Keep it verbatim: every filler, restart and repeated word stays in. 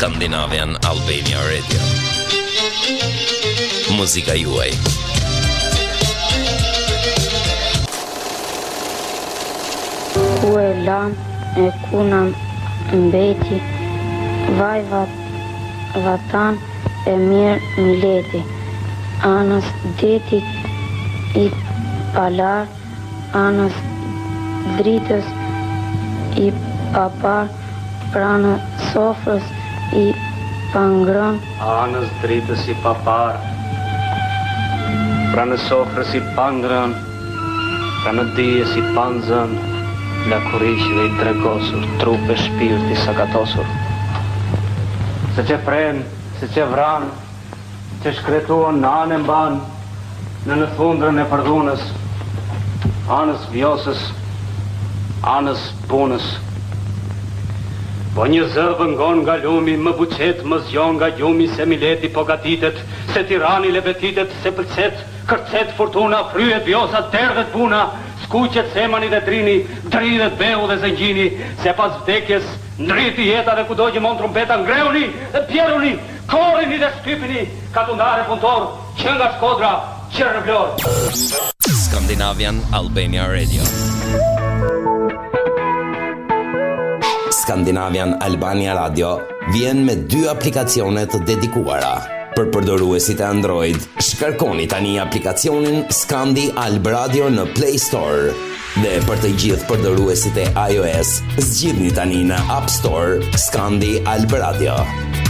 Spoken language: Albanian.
Scandinavian Albania Radio. Muzika juaj. Ku e lam e kuna mbeti, vaj vat, vatan e mirë mileti, anës detit i palar, anës dritës i papar, pranë sofrës i pangron, anës dritës i papar, pranë sofrës i pangron, pranë dijes i panzën, lakuriqve i dregosur, trupe shpirti sakatosur. Se që pren, se që vran, që shkretuon në anë mban, në në thundrën e përdhunës, anës vjosës, anës punës. Po një zëvë ngon nga lumi, më buqet, më zjon nga gjumi, se mileti po gatitet, se tirani lebetitet, se pëlqet, kërcet fortuna, fryet vjosat, derdhet puna, skuqet semani dhe trini, dridhet behu dhe zëngjini, se pas vdekjes, ndriti jeta dhe kudo që mon trumpeta, ngreuni dhe pjeruni, korini dhe shtypini, katundare punëtor, që nga Shkodra, që në Vlorë. Scandinavian Albania Radio. Scandinavian Albania Radio vjen me dy aplikacione të dedikuara. Për përdoruesit e Android, shkarkoni tani aplikacionin Scandi Alb Radio në Play Store. Dhe për të gjithë përdoruesit e iOS, zgjidhni tani në App Store Scandi Alb Radio.